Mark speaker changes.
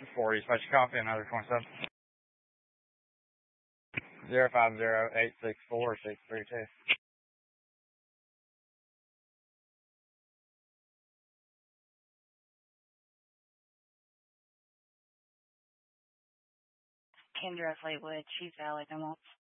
Speaker 1: 40, special copy, another 27. 050-864-632.
Speaker 2: Kendra Fleetwood, Chief Valley, Dumont.